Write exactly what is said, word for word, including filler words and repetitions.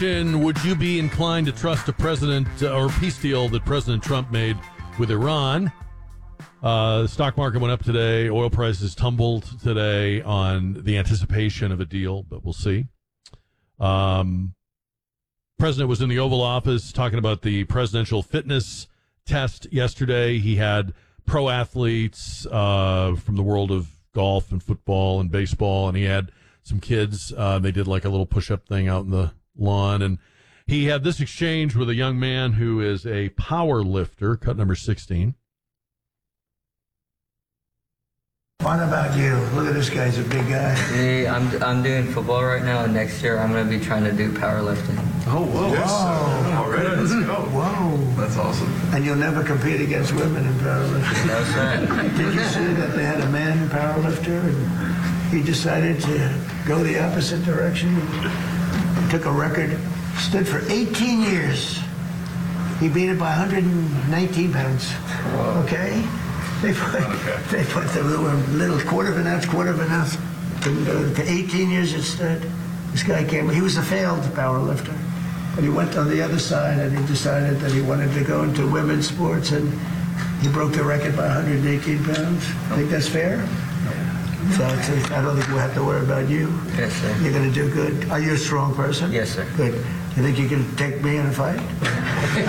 Would you be inclined to trust a president uh, or peace deal that President Trump made with Iran? Uh, the stock market went up today. Oil prices tumbled today on the anticipation of a deal, but we'll see. Um, President was in the Oval Office talking about the presidential fitness test yesterday. He had pro athletes uh, from the world of golf and football and baseball, and he had some kids. Uh, they did like a little push-up thing out in the lawn, and he had this exchange with a young man who is a power lifter, cut number sixteen. What about you? Look at this guy, he's a big guy. See, I'm I'm doing football right now, and next year I'm going to be trying to do powerlifting. Oh, whoa. Yes, Whoa. All right, let's go. Whoa. That's awesome. And you'll never compete against women in powerlifting. No, sir. Did you see that they had a man powerlifter and he decided to go the opposite direction? He took a record, stood for eighteen years. He beat it by one hundred nineteen pounds. Okay? They put, okay. they put the little, little quarter of an ounce, quarter of an ounce. To, to eighteen years it stood. This guy came, he was a failed power lifter. But he went on the other side and he decided that he wanted to go into women's sports, and he broke the record by one hundred eighteen pounds. Think that's fair? Yeah. So it's, I don't think we'll have to worry about you. Yes, sir. You're going to do good. Are you a strong person? Yes, sir. Good. You think you can take me in a fight?